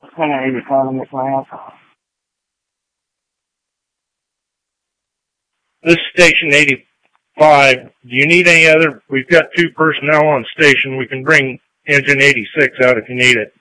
Hang on, 85, let me get my alcohol. This is Station 85. Do you need any other? We've got 2 personnel on station. We can bring Engine 86 out if you need it.